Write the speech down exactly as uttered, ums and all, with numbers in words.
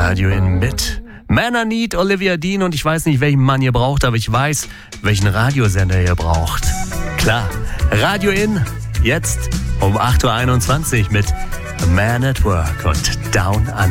Radio In mit Man I Need, Olivia Dean, und ich weiß nicht, welchen Mann ihr braucht, aber ich weiß, welchen Radiosender ihr braucht. Klar, Radio In, jetzt um acht Uhr einundzwanzig mit Man at Work und Down Under.